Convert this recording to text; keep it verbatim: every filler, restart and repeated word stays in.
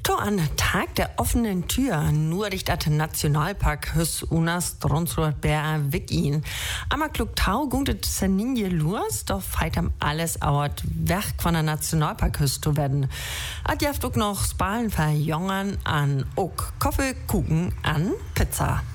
To an Tag der offenen Tür nur dicht at Nationalpark hüs unas Dronsrot Bär Wickin. Amma klug tau gunget Saninje Lurs, doch feit am alles auert Werk von der Nationalpark hüs zu werden. Ad jaft ook noch Spalen verjongern an ook Kaffee, Kuchen an Pizza.